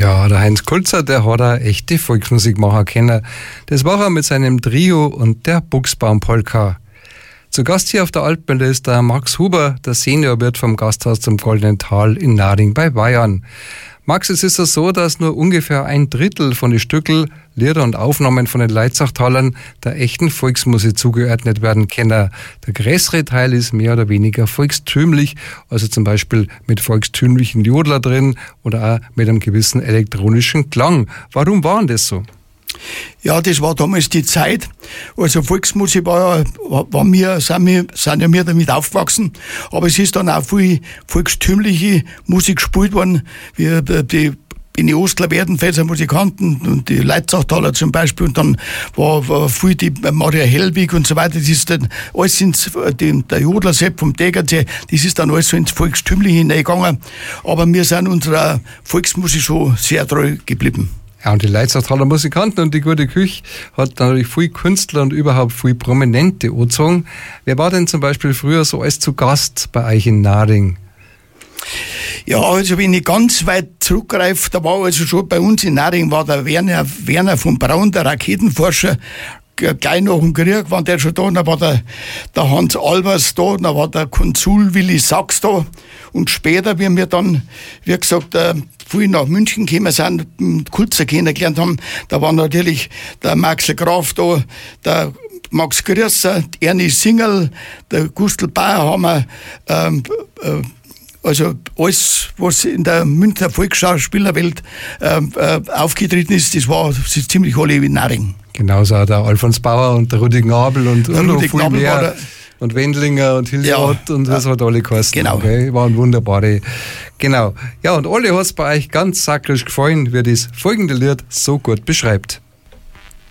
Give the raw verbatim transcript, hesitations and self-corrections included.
Ja, der Heinz Kulzer, der hat eine echte Volksmusik machen können. Das war er mit seinem Trio und der Buchsbaumpolka. Zu Gast hier auf der Alpmelde ist der Max Huber, der Seniorwirt vom Gasthaus zum Goldenen Tal in Nading bei Bayern. Max, es ist ja so, dass nur ungefähr ein Drittel von den Stückel, Lieder und Aufnahmen von den Leitzachtalern der echten Volksmusik zugeordnet werden können. Der größere Teil ist mehr oder weniger volkstümlich, also zum Beispiel mit volkstümlichen Jodler drin oder auch mit einem gewissen elektronischen Klang. Warum war denn das so? Ja, das war damals die Zeit. Also Volksmusik war ja, war wir, sind wir, sind ja wir damit aufgewachsen. Aber es ist dann auch viel volkstümliche Musik gespielt worden, wie die Benny Ostler, Werdenfelser Musikanten und die Leitzachtaler zum Beispiel. Und dann war, war viel die Maria Hellwig und so weiter. Das ist dann alles ins, die, der Jodler Sepp vom Tegernsee, das ist dann alles so ins Volkstümliche hineingegangen. Aber wir sind unserer Volksmusik schon sehr treu geblieben. Ja, und die Leitzachtaler Musikanten und die gute Küche hat natürlich viele Künstler und überhaupt viele Prominente angezogen. Wer war denn zum Beispiel früher so als zu Gast bei euch in Nading? Ja, also wenn ich ganz weit zurückgreife, da war also schon bei uns in Nading war der Werner, Werner von Braun, der Raketenforscher, gleich nach dem Krieg war der schon da, dann war der, der Hans Albers da, dann war der Konsul Willi Sachs da und später, wie wir dann, wie gesagt, viel nach München gekommen sind, Kulzer kennengelernt haben, da war natürlich der Maxl Graf da, der Max Grüsser, Ernie Singerl, der Gustl Bayerhammer, ähm, äh, also alles, was in der Münchner Volksschauspielerwelt ähm, äh, aufgetreten ist, das war das ist ziemlich alle in Nading. Genauso auch der Alfons Bauer und der Rudi Gnabl und, und noch viel Gnabl mehr. Der, und Wendlinger und Hilsrott ja, und das hat alle geheißen. Genau. Okay? Waren wunderbare. Genau. Ja, und alle hat es bei euch ganz sakrisch gefallen, wie das folgende Lied so gut beschreibt.